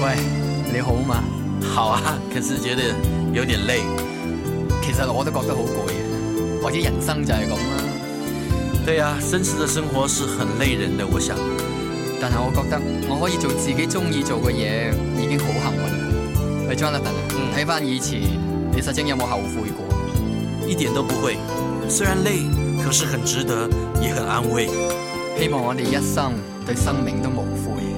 喂，你好嘛？ 好啊，可是覺得有點累。 其實我都覺得好攰嘅，或者人生就係咁啦。 對啊，真實的生活是很累人的，我想。 但係我覺得我可以做自己中意做嘅嘢，已經好幸運啦。喂 Jonathan，睇翻以前，你實際有冇後悔過？ 一點都不會，雖然累，可是很值得，也很安慰。 希望我哋一生對生命都無悔。